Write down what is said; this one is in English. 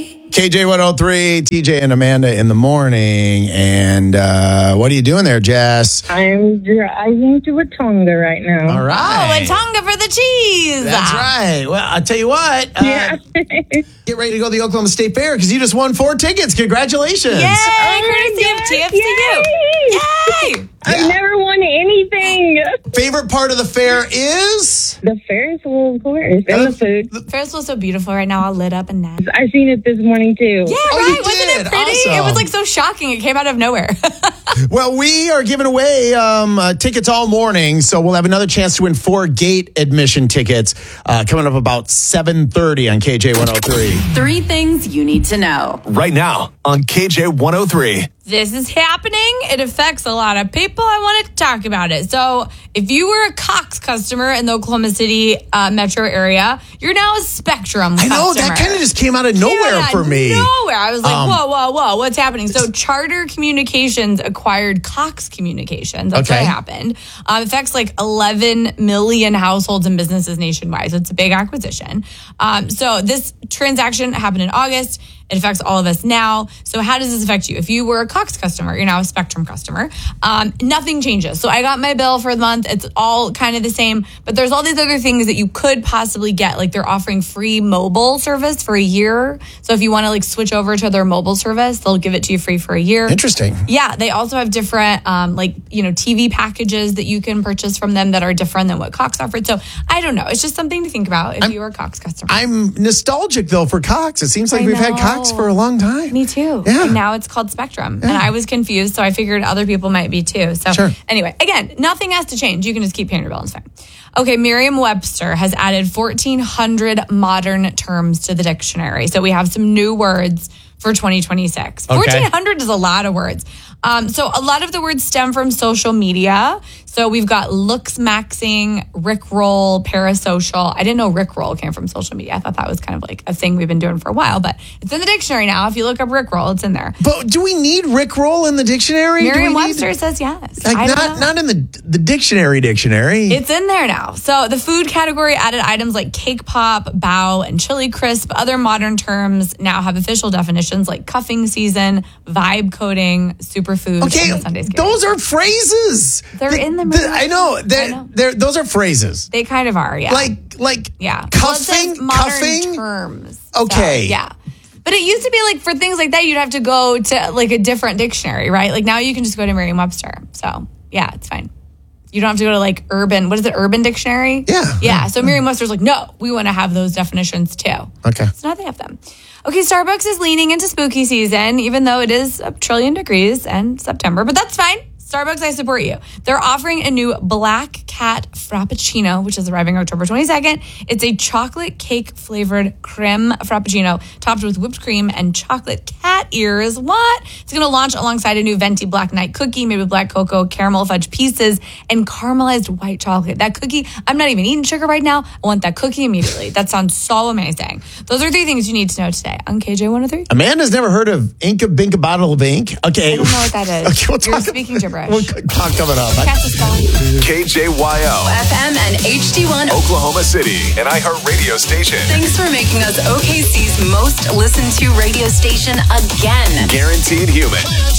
KJ 103, TJ and Amanda in the morning. And what are you doing there, Jess? I'm driving to Watonga right now. All right. Oh, Watonga for the cheese. That's right. Well, I'll tell you what. Yeah. Get ready to go to the Oklahoma State Fair because you just won 4 tickets. Congratulations. Yay! Courtesy of TFCU. Yay! I've never won anything. Favorite part of the fair is? The Ferris wheel, of course, and the food. Ferris wheel's so beautiful right now, all lit up and nice. I seen it this morning, too. Yeah, Oh, right? you Wasn't did? it pretty? Awesome. It was like so shocking. It came out of nowhere. Well, we are giving away tickets all morning, so we'll have another chance to win 4 gate admission tickets coming up about 7:30 on KJ 103. 3 things you need to know. Right now on KJ 103. This is happening. It affects a lot of people. I want to talk about it. So if you were a Cox customer in the Oklahoma City metro area, you're now a Spectrum customer. I know, that kind of just came out of nowhere for me. Nowhere. I was like, whoa, what's happening? So Charter Communications acquired Cox Communications. That's what happened. It affects like 11 million households and businesses nationwide. So it's a big acquisition. So this transaction happened in August. It affects all of us now. So how does this affect you? If you were a Cox customer, you're now a Spectrum customer. Nothing changes. So I got my bill for the month. It's all kind of the same. But there's all these other things that you could possibly get. Like they're offering free mobile service for a year. So if you want to like switch over to their mobile service, they'll give it to you free for a year. Interesting. Yeah. They also have different TV packages that you can purchase from them that are different than what Cox offered. So I don't know. It's just something to think about if you were a Cox customer. I'm nostalgic, though, for Cox. It seems like we've had Cox for a long time. Me too. Yeah. And now it's called Spectrum. And I was confused, so I figured other people might be too. So anyway, again, nothing has to change. You can just keep paying your bill. It's fine. Okay, Merriam-Webster has added 1,400 modern terms to the dictionary. So we have some new words for 2026. 1,400 is a lot of words. So a lot of the words stem from social media. So we've got looks maxing, Rickroll, parasocial. I didn't know Rickroll came from social media. I thought that was kind of like a thing we've been doing for a while, but it's in the dictionary now. If you look up Rickroll, it's in there. But do we need Rickroll in the dictionary? Merriam-Webster says yes. Like not in the dictionary. It's in there now. So the food category added items like cake pop, bao, and chili crisp. Other modern terms now have official definitions like cuffing season, vibe coding, superfood, and the Sunday scary. Those are phrases. They're in the I know. Those are phrases. They kind of are, yeah. Cuffing? Modern terms. Okay. So, yeah. But it used to be like for things like that, you'd have to go to like a different dictionary, right? Like now you can just go to Merriam-Webster. So yeah, it's fine. You don't have to go to like Urban Dictionary? Yeah. So Merriam-Webster's like, no, we want to have those definitions too. Okay. So now they have them. Okay, Starbucks is leaning into spooky season, even though it is 1 trillion degrees and September, but that's fine. Starbucks, I support you. They're offering a new Black Cat Frappuccino, which is arriving October 22nd. It's a chocolate cake flavored creme Frappuccino topped with whipped cream and chocolate cat ears. What? It's going to launch alongside a new venti Black Night cookie made with black cocoa, caramel fudge pieces, and caramelized white chocolate. That cookie, I'm not even eating sugar right now. I want that cookie immediately. That sounds so amazing. Those are 3 things you need to know today on KJ 103. Amanda's never heard of Inca Binka Bottle of Ink. Okay. I don't know what that is. Okay, You're speaking gibberish. We'll talk coming up. Catch us all. KJYO. FM and HD1 Oklahoma City, an iHeartRadio station. Thanks for making us OKC's most listened to radio station again. Guaranteed human.